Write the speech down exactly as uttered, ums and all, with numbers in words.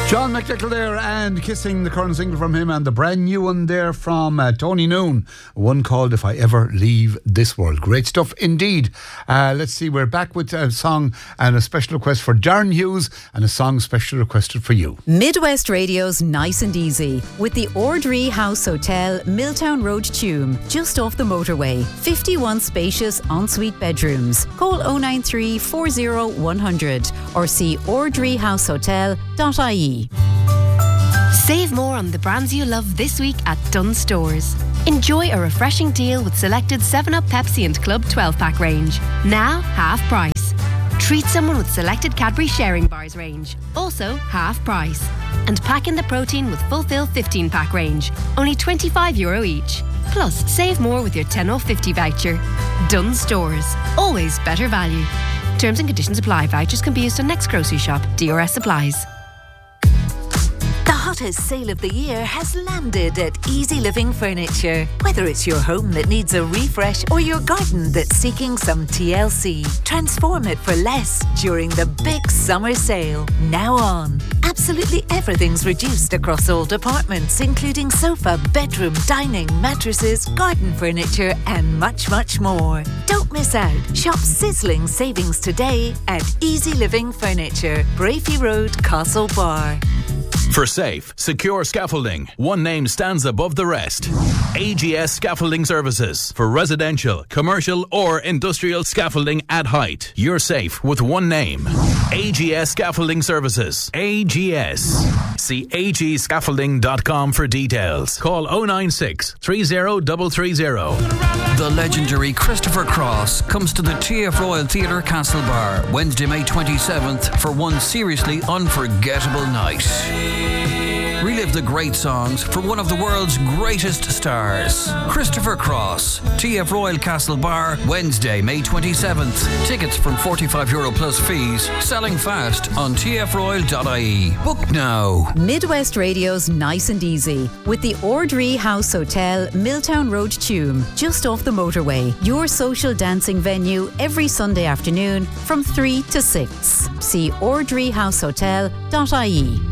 John McNichol there, and Kissing, the current single from him, and the brand new one there from uh, Tony Noon, one called If I Ever Leave This World. Great stuff indeed. Uh, let's see, we're back with a song and a special request for Darren Hughes and a song specially requested for you. Midwest Radio's Nice and Easy with the Ordree House Hotel, Milltown Road, Tuam, just off the motorway. fifty-one spacious ensuite bedrooms. Call oh nine three, four oh, one hundred or see ordree house hotel dot I E. Save more on the brands you love this week at Dunnes Stores. Enjoy a refreshing deal with selected seven up, Pepsi and Club twelve pack range. Now, half price. Treat someone with selected Cadbury Sharing Bars range. Also, half price. And pack in the protein with Fulfill fifteen pack range. Only twenty-five euro each. Plus, save more with your ten off fifty voucher. Dunnes Stores. Always better value. Terms and conditions apply. Vouchers can be used on next grocery shop. D R S applies. The hottest sale of the year has landed at Easy Living Furniture. Whether it's your home that needs a refresh or your garden that's seeking some T L C, transform it for less during the big summer sale. Now on. Absolutely everything's reduced across all departments, including sofa, bedroom, dining, mattresses, garden furniture and much, much more. Don't miss out. Shop sizzling savings today at Easy Living Furniture, Brafey Road, Castlebar. For safe, secure scaffolding, one name stands above the rest. A G S Scaffolding Services. For residential, commercial or industrial scaffolding at height. You're safe with one name. A G S Scaffolding Services. A G S. See a g scaffolding dot com for details. Call oh nine six, three oh three three oh. The legendary Christopher Cross comes to the T F Royal Theatre, Castlebar, Wednesday, May twenty-seventh for one seriously unforgettable night. Relive the great songs from one of the world's greatest stars. Christopher Cross, T F Royal Castlebar, Wednesday, May twenty-seventh. Tickets from forty-five euro plus fees. Selling fast on t f royal dot I E. Book now. Midwest Radio's Nice and Easy with the Ordree House Hotel, Milltown Road, Tuam, just off the motorway. Your social dancing venue every Sunday afternoon from three to six. See ordree house hotel dot I E.